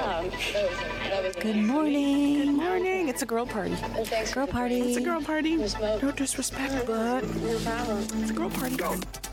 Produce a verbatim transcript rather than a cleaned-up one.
job. That was, that was Good morning. Good morning. It's a girl party. And thanks Girl for the party. drink. It's a girl party. You smoke. No disrespect, but No problem. it's a girl party. Go.